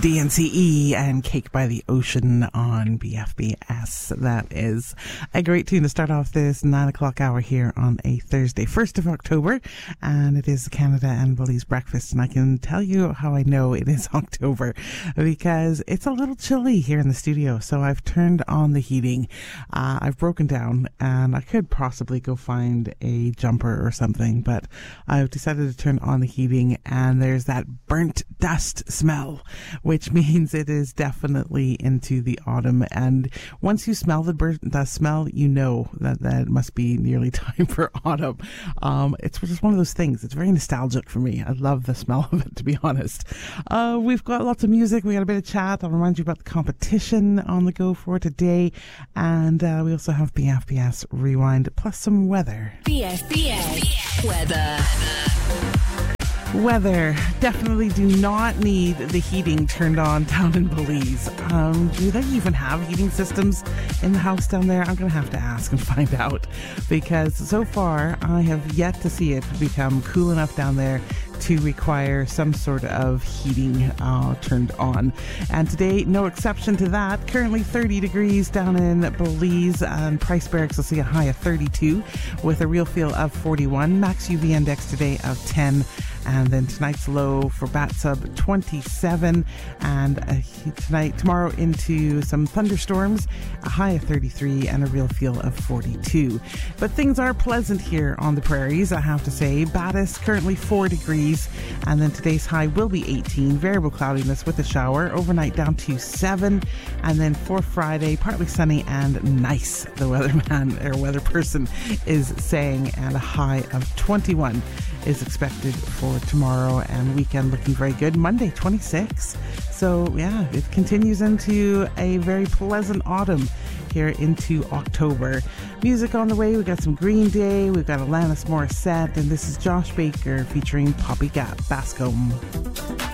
DNCE and Cake by the Ocean on BFBS. That is a great tune to start off this 9 o'clock hour here on a Thursday, 1st of October, and it is Canada and Belize breakfast. And I can tell you how I know it is October, because it's a little chilly here in the studio. So I've turned on the heating. I've broken down, and I could possibly go find a jumper or something, but I've decided to turn on the heating, and there's that burnt dust smell, which means it is definitely into the autumn. And once you smell the burnt dust smell, you know that it must be nearly time for autumn. It's just one of those things. It's very nostalgic for me. I love the smell of it, to be honest. We've got lots of music. We got a bit of chat. I'll remind you about the competition on the go for today. And we also have BFBS Rewind, plus some weather. BFBS weather. Weather. Definitely do not need the heating turned on down in Belize. Do they even have heating systems in the house down there? I'm going to have to ask and find out, because so far I have yet to see it become cool enough down there to require some sort of heating turned on. And today, no exception to that. Currently 30 degrees down in Belize, and Price Barracks will see a high of 32 with a real feel of 41. Max UV index today of 10. And then tonight's low for Batsub 27, and tomorrow into some thunderstorms, a high of 33 and a real feel of 42. But things are pleasant here on the prairies, I have to say. Battis currently 4 degrees, and then today's high will be 18. Variable cloudiness with a shower. Overnight down to 7, and then for Friday, partly sunny and nice, the weatherman or weather person is saying, and a high of 21 is expected for tomorrow, and weekend looking very good. Monday 26. So yeah, it continues into a very pleasant autumn here into October. Music on the way. We got some Green Day, we've got Alanis Morissette, and this is Josh Baker featuring Poppy Gap Bascom.